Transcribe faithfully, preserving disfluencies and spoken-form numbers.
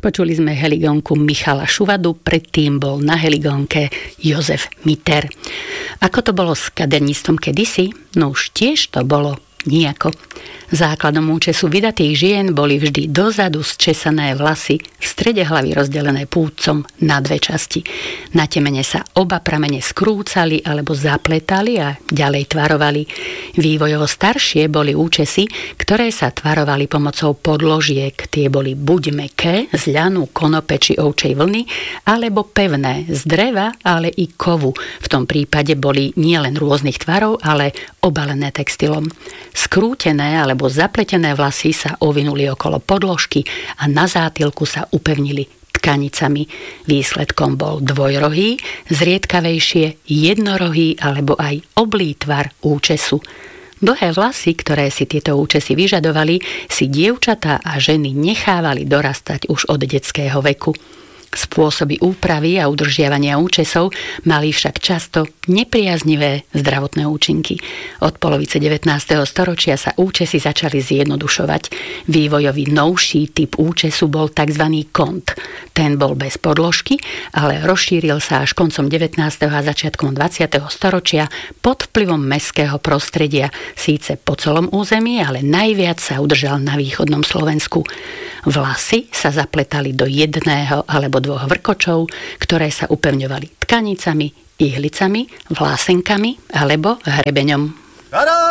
Počuli sme heligónku Michala Šuvadu, predtým bol na heligónke Jozef Miter. Ako to bolo s kaderníctvom kedysi? No už tiež to bolo nijako. Základom účesu vydatých žien boli vždy dozadu zčesané vlasy, v strede hlavy rozdelené púdcom na dve časti. Na temene sa oba pramene skrúcali alebo zapletali a ďalej tvarovali. Vývojovo staršie boli účesy, ktoré sa tvarovali pomocou podložiek. Tie boli buď mäkké, z ľanu, konope či ovčej vlny, alebo pevné, z dreva, ale i kovu. V tom prípade boli nielen rôznych tvarov, ale obalené textilom. Skrútené alebo zapletené vlasy sa ovinuli okolo podložky a na zátilku sa upevnili tkanicami. Výsledkom bol dvojrohý, zriedkavejšie jednorohý alebo aj oblý tvar účesu. Dlhé vlasy, ktoré si tieto účesy vyžadovali, si dievčatá a ženy nechávali dorastať už od detského veku. Spôsoby úpravy a udržiavania účesov mali však často nepriaznivé zdravotné účinky. Od polovice devätnásteho storočia sa účesy začali zjednodušovať. Vývojový novší typ účesu bol tzv. Kont. Ten bol bez podložky, ale rozšíril sa až koncom devätnásteho a začiatkom dvadsiateho storočia pod vplyvom mestského prostredia, síce po celom území, ale najviac sa udržal na východnom Slovensku. Vlasy sa zapletali do jedného alebo dvoch vrkočov, ktoré sa upevňovali tkanicami, ihlicami, vlásenkami alebo hrebeňom.